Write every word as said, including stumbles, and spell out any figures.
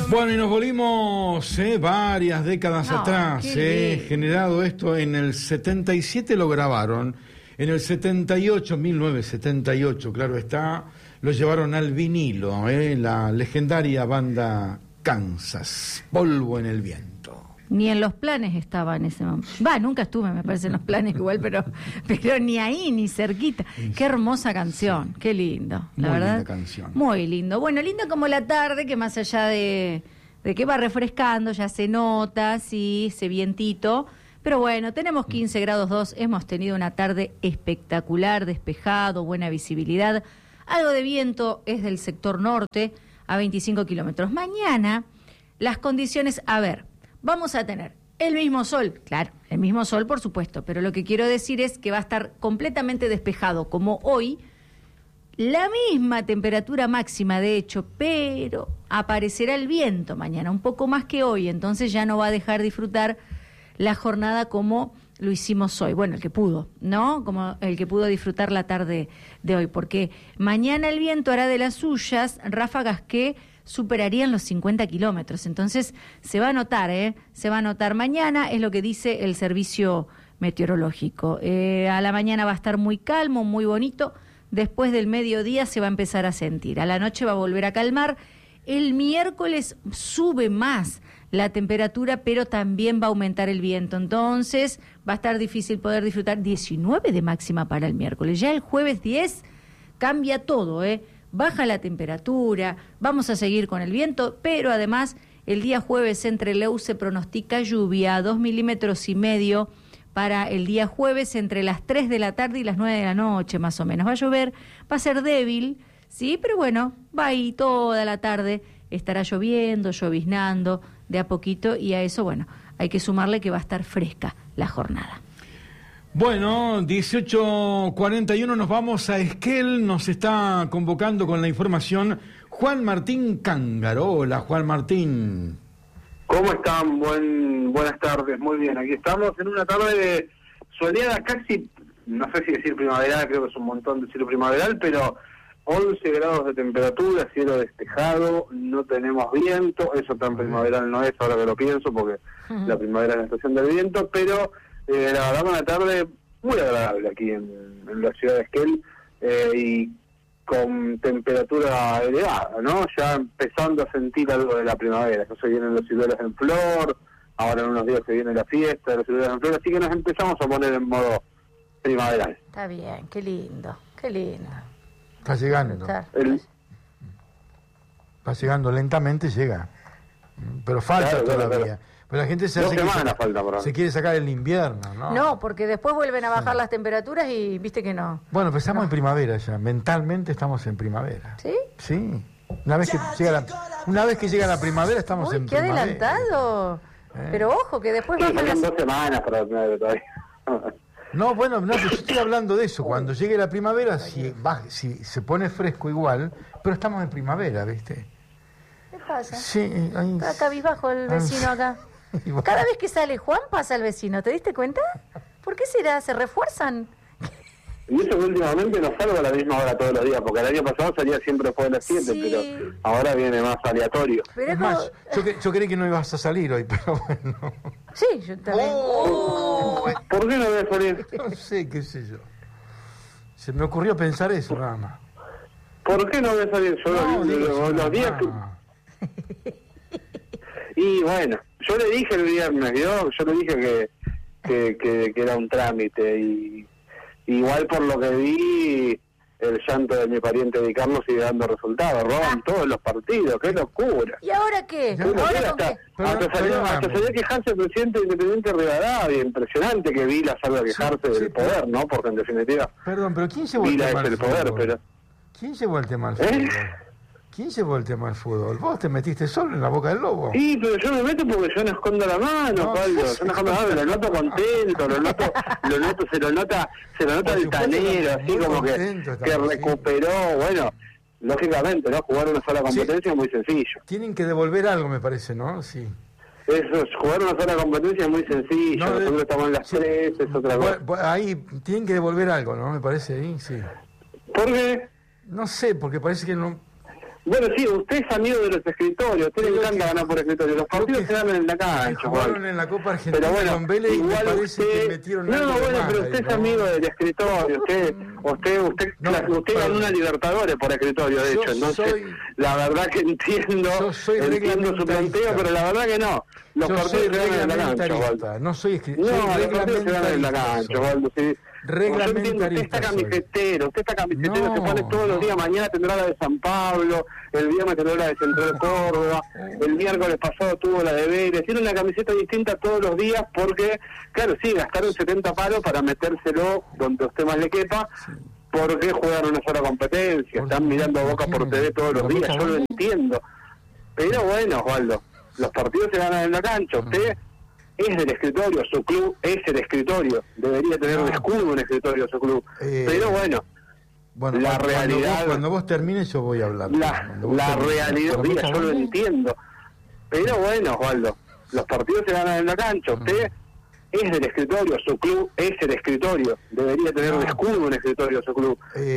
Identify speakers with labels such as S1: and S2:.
S1: Bueno, y nos volvimos eh, varias décadas no, atrás, eh, generado esto en el setenta y siete lo grabaron, en el setenta y ocho, mil novecientos setenta y ocho, claro está, lo llevaron al vinilo, eh, la legendaria banda Kansas, Polvo en el Viento.
S2: Ni en los planes estaba en ese momento. Va, nunca estuve, me parece, en los planes igual, pero pero ni ahí, ni cerquita. Qué hermosa canción, qué lindo, la
S1: Muy
S2: verdad.
S1: linda canción.
S2: Muy lindo. Bueno, lindo como la tarde, que más allá de, de que va refrescando, ya se nota, sí, ese vientito. Pero bueno, tenemos quince grados dos, hemos tenido una tarde espectacular, despejado, buena visibilidad. Algo de viento es del sector norte, a veinticinco kilómetros. Mañana, las condiciones, a ver... Vamos a tener el mismo sol, claro, el mismo sol por supuesto, pero lo que quiero decir es que va a estar completamente despejado como hoy, la misma temperatura máxima de hecho, pero aparecerá el viento mañana, un poco más que hoy, entonces ya no va a dejar disfrutar la jornada como lo hicimos hoy, bueno, el que pudo, ¿no? Como el que pudo disfrutar la tarde de hoy, porque mañana el viento hará de las suyas, ráfagas que superarían los cincuenta kilómetros, entonces se va a notar, ¿eh? Se va a notar mañana, es lo que dice el servicio meteorológico. Eh, a la mañana va a estar muy calmo, muy bonito, después del mediodía se va a empezar a sentir, a la noche va a volver a calmar, el miércoles sube más la temperatura, pero también va a aumentar el viento, entonces va a estar difícil poder disfrutar. Diecinueve de máxima para el miércoles, ya el jueves diez cambia todo, ¿eh? Baja la temperatura, vamos a seguir con el viento, pero además el día jueves entre Leu se pronostica lluvia, dos milímetros y medio para el día jueves entre las tres de la tarde y las nueve de la noche más o menos. Va a llover, va a ser débil, sí, pero bueno, va ahí toda la tarde, estará lloviendo, lloviznando de a poquito y a eso, bueno, hay que sumarle que va a estar fresca la jornada.
S1: Bueno, dieciocho cuarenta y uno nos vamos a Esquel, nos está convocando con la información Juan Martín Cángaro. Hola, Juan Martín.
S3: ¿Cómo están? Buen, buenas tardes, muy bien. Aquí estamos en una tarde soleada casi, no sé si decir primaveral, creo que es un montón decir primaveral, pero once grados de temperatura, cielo despejado, no tenemos viento, eso tan primaveral no es, ahora que lo pienso, porque uh-huh. la primavera es la estación del viento, pero... Eh, la verdad, una tarde muy agradable aquí en, en la ciudad de Esquel eh, y con temperatura elevada, ¿no? Ya empezando a sentir algo de la primavera, que se vienen los ciruelos en flor, ahora en unos días se viene la fiesta de los ciruelos en flor, así que nos empezamos a poner en modo primaveral.
S2: Está bien, qué lindo, qué lindo.
S1: Está llegando.
S3: El...
S1: Está llegando lentamente, llega, pero falta claro, todavía. Claro, claro. Pero la gente se, hace que se, falta, se quiere sacar el invierno, ¿no?
S2: No, porque después vuelven a bajar sí. las temperaturas y viste que no.
S1: Bueno, pues estamos no. en primavera ya, mentalmente estamos en primavera.
S2: ¿Sí?
S1: Sí. Una vez que llega la, una vez que llega la primavera estamos Uy, en
S2: qué
S1: primavera.
S2: Qué adelantado. ¿Eh? Pero ojo, que después
S3: sí, bajan las... dos semanas para la primavera todavía.
S1: No, bueno, no, yo estoy hablando de eso. Cuando llegue la primavera, si, va, si se pone fresco igual, pero estamos en primavera, ¿viste?
S2: ¿Qué pasa?
S1: Sí. Ahí...
S2: Está cabizbajo el vecino acá. Cada vez que sale Juan pasa el vecino, ¿te diste cuenta? ¿Por qué será? ¿Se refuerzan?
S3: Y eso que últimamente no salgo a la misma hora todos los días, porque el año pasado salía siempre después de las siete, sí. pero ahora viene más aleatorio.
S1: Pero es más, yo, yo creí que no ibas a salir hoy, pero bueno.
S2: Sí, yo también.
S3: Oh, oh. ¿Por qué no voy a salir?
S1: No sé, qué sé yo. Se me ocurrió pensar eso, nada más.
S3: ¿Por qué no voy a salir? Yo no, los, los, los días que... Y bueno, yo le dije el viernes, ¿vio? Yo le dije que, que, que, que era un trámite y igual por lo que vi, el llanto de mi pariente de Carlos sigue dando resultados, roban todos los partidos, qué locura.
S2: ¿Y ahora qué?
S3: ¿Qué
S2: ¿Ahora
S3: hasta,
S2: qué?
S3: hasta, salió, hasta salió a quejarse el presidente Independiente Rivadavia, impresionante que Vila salga a quejarse sí, del sí, poder, pero... ¿no? Porque en definitiva...
S1: Perdón, pero ¿quién llevó el tema al fútbol? Poder, pero... ¿Quién llevó el tema al fútbol? ¿Eh? ¿Quién llevó el tema del fútbol? ¿Vos te metiste solo en la boca del lobo?
S3: Sí, pero yo me meto porque yo no escundo la mano, no, Pablo. Yo no escondo la mano, lo noto contento, lo noto, lo noto, se lo nota, se lo nota altanero, así como que, que recuperó, bueno, lógicamente, ¿no? Jugar una sola competencia sí. es muy sencillo.
S1: Tienen que devolver algo, me parece, ¿no? Sí.
S3: Eso, jugar una sola competencia es muy sencillo, no, nosotros de... estamos en las sí. tres, es otra cosa.
S1: Bueno, ahí tienen que devolver algo, ¿no? Me parece ahí, sí.
S3: ¿Por qué?
S1: No sé, porque parece que no...
S3: Bueno, sí, usted es amigo de los escritorios, a usted le
S1: Creo
S3: encanta
S1: que-
S3: ganar por escritorio. Los partidos
S1: que
S3: se ganan en la cancha,
S1: jugaron
S3: Juan.
S1: en la Copa Argentina
S3: Pero bueno,
S1: con Vélez y me
S3: igual
S1: parece
S3: usted...
S1: que metieron
S3: No,
S1: algo de
S3: bueno,
S1: más
S3: pero
S1: ahí,
S3: usted es
S1: ¿no?
S3: amigo del escritorio, usted usted usted,
S1: No,
S3: la- usted
S1: pero-
S3: ganó una Libertadores por escritorio, de
S1: Yo
S3: hecho, entonces
S1: soy-
S3: la verdad que entiendo,
S1: Yo soy
S3: entiendo su
S1: reglamentarista.
S3: planteo, pero la verdad que no. Los
S1: Yo
S3: partidos
S1: soy
S3: se ganan en la cancha,
S1: reglamentarista,
S3: Waldo.
S1: no soy escri-
S3: No,
S1: soy
S3: los partidos se ganan en la
S1: reglamentarista,
S3: cancha,
S1: soy.
S3: Waldo, sí.
S1: Reglamentarista
S3: Yo entiendo, usted está
S1: soy.
S3: camisetero, usted está camisetero,
S1: No,
S3: se pone todos los
S1: no.
S3: días, mañana tendrá la de San Pablo, el viernes tendrá la de Central Córdoba, el miércoles pasado tuvo la de Vélez, tiene una camiseta distinta todos los días porque, claro, sí, gastaron setenta palos para metérselo donde a usted más le quepa, porque juegan una sola competencia,
S1: Por
S3: están mirando a Boca por
S1: supuesto.
S3: T V todos los
S1: Por
S3: días, yo
S1: favor.
S3: lo entiendo. Pero bueno, Osvaldo, los partidos se ganan en la cancha, usted es del escritorio, su club es el escritorio, debería tener un
S1: No.
S3: escudo un escritorio su club.
S1: Eh,
S3: Pero bueno,
S1: Bueno,
S3: la
S1: cuando,
S3: realidad-
S1: Cuando vos, cuando vos termines yo voy a hablar.
S3: la,
S1: Cuando vos
S3: la
S1: termines.
S3: realidad,
S1: Por
S3: mira, yo
S1: favor.
S3: lo entiendo. Pero bueno, Osvaldo, los partidos se ganan en la cancha, usted es del escritorio, su club es el escritorio, debería tener un
S1: No.
S3: escudo un escritorio su club.
S1: Eh,